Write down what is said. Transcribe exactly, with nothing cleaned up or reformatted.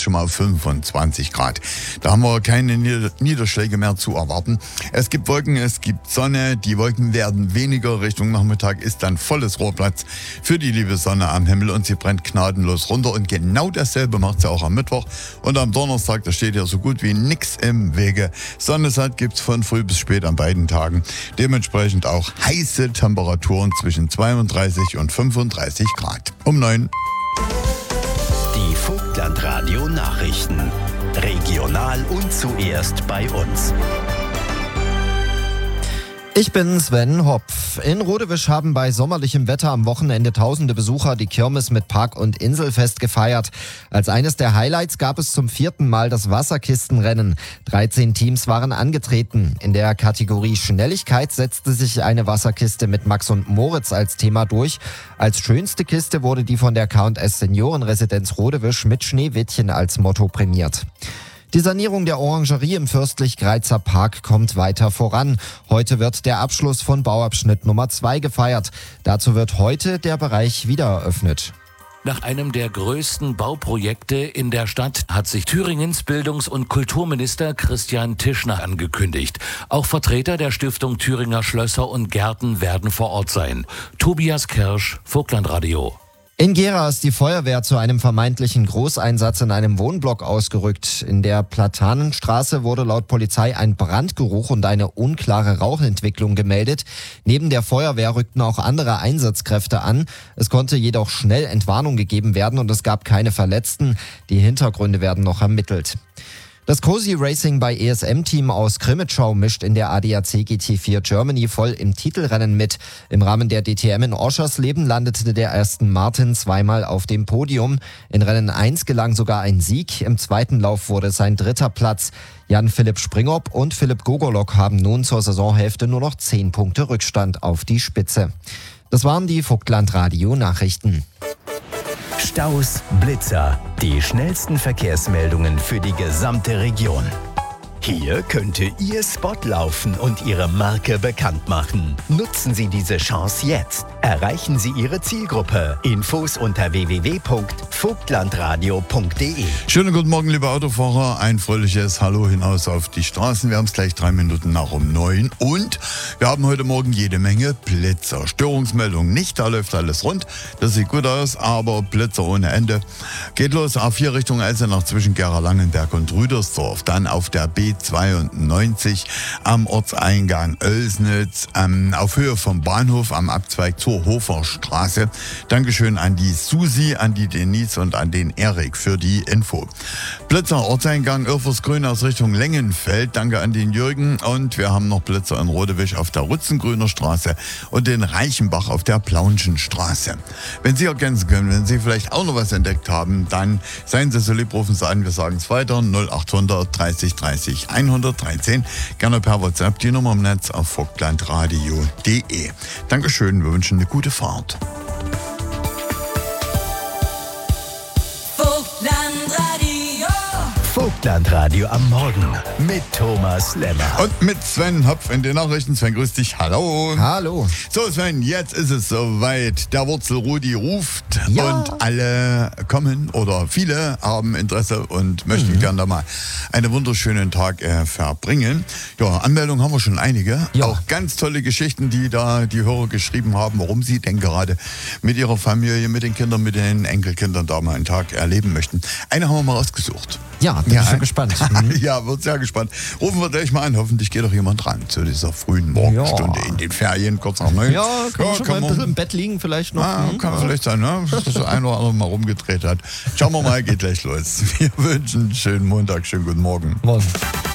schon mal auf fünfundzwanzig Grad. Da haben wir keine Niederschläge mehr zu erwarten. Es gibt Wolken, es gibt Sonne. Die Wolken werden weniger. Richtung Nachmittag ist dann volles Rohrplatz für die liebe Sonne am Himmel und sie brennt gnadenlos runter. Und genau dasselbe macht sie auch am Mittwoch. Und am Donnerstag, da steht ja so gut wie nichts im Wege. Sonnenseite gibt es von früh bis spät an beiden Tagen. Dementsprechend auch heiße Temperaturen zwischen zweiunddreißig und fünfunddreißig Grad. Um neun. Die Vogtlandradio Nachrichten. Regional und zuerst bei uns. Ich bin Sven Hopf. In Rodewisch haben bei sommerlichem Wetter am Wochenende tausende Besucher die Kirmes mit Park- und Inselfest gefeiert. Als eines der Highlights gab es zum vierten Mal das Wasserkistenrennen. dreizehn Teams waren angetreten. In der Kategorie Schnelligkeit setzte sich eine Wasserkiste mit Max und Moritz als Thema durch. Als schönste Kiste wurde die von der K und S Seniorenresidenz Rodewisch mit Schneewittchen als Motto prämiert. Die Sanierung der Orangerie im Fürstlich-Greizer Park kommt weiter voran. Heute wird der Abschluss von Bauabschnitt Nummer zwei gefeiert. Dazu wird heute der Bereich wieder eröffnet. Nach einem der größten Bauprojekte in der Stadt hat sich Thüringens Bildungs- und Kulturminister Christian Tischner angekündigt. Auch Vertreter der Stiftung Thüringer Schlösser und Gärten werden vor Ort sein. Tobias Kirsch, Vogtlandradio. In Gera ist die Feuerwehr zu einem vermeintlichen Großeinsatz in einem Wohnblock ausgerückt. In der Platanenstraße wurde laut Polizei ein Brandgeruch und eine unklare Rauchentwicklung gemeldet. Neben der Feuerwehr rückten auch andere Einsatzkräfte an. Es konnte jedoch schnell Entwarnung gegeben werden und es gab keine Verletzten. Die Hintergründe werden noch ermittelt. Das Cozy Racing bei E S M-Team aus Krimitschau mischt in der A D A C G T vier Germany voll im Titelrennen mit. Im Rahmen der D T M in Oschersleben landete der Aston Martin zweimal auf dem Podium. In Rennen eins gelang sogar ein Sieg. Im zweiten Lauf wurde es sein dritter Platz. Jan-Philipp Springop und Philipp Gogolok haben nun zur Saisonhälfte nur noch zehn Punkte Rückstand auf die Spitze. Das waren die Vogtlandradio-Nachrichten. Staus, Blitzer, die schnellsten Verkehrsmeldungen für die gesamte Region. Hier könnte Ihr Spot laufen und Ihre Marke bekannt machen. Nutzen Sie diese Chance jetzt. Erreichen Sie Ihre Zielgruppe. Infos unter w w w punkt vogtlandradio punkt d e. Schönen guten Morgen, liebe Autofahrer. Ein fröhliches Hallo hinaus auf die Straßen. Wir haben es gleich drei Minuten nach um neun. Und wir haben heute Morgen jede Menge Blitzer. Störungsmeldung nicht, da läuft alles rund. Das sieht gut aus, aber Blitzer ohne Ende. Geht los, A vier Richtung Eisenach zwischen Gera-Langenberg und Rüdersdorf. Dann auf der B zweiundneunzig am Ortseingang Oelsnitz, ähm, auf Höhe vom Bahnhof am Abzweig zur Hoferstraße. Dankeschön an die Susi, an die Denise und an den Erik für die Info. Blitzer Ortseingang Irfersgrün aus Richtung Lengenfeld. Danke an den Jürgen. Und wir haben noch Blitzer in Rodewisch auf der Rutzengrüner Straße und in Reichenbach auf der Plaunschenstraße. Wenn Sie ergänzen können, wenn Sie vielleicht auch noch was entdeckt haben, dann seien Sie so lieb, rufen Sie an. Wir sagen es weiter. null achthundert dreißig dreißig hundertdreizehn. Gerne per WhatsApp die Nummer im Netz auf vogtlandradio punkt d e. Dankeschön, wir wünschen eine gute Fahrt. Vogtlandradio am Morgen mit Thomas Lemmer. Und mit Sven Hopf in den Nachrichten. Sven, grüß dich. Hallo. Hallo. So Sven, jetzt ist es soweit. Der Wurzel-Rudi ruft Ja. und alle kommen oder viele haben Interesse und möchten mhm. gerne da mal einen wunderschönen Tag äh, verbringen. Ja, Anmeldungen haben wir schon einige. Ja. Auch ganz tolle Geschichten, die da die Hörer geschrieben haben, warum sie denn gerade mit ihrer Familie, mit den Kindern, mit den Enkelkindern da mal einen Tag erleben möchten. Eine haben wir mal rausgesucht. Ja, bin Ja. ich schon gespannt. Mhm. Ja, wird sehr gespannt. Rufen wir gleich mal an. Hoffentlich geht doch jemand dran zu dieser frühen Morgenstunde Ja. in den Ferien, kurz nach neun. Ja, kann man schon mal ein bisschen im Bett liegen vielleicht noch. Ah, Mhm. kann vielleicht sein, ne? dass das ein oder andere mal rumgedreht hat. Schauen wir mal, geht gleich los. Wir wünschen einen schönen Montag, schönen guten Morgen. Morgen.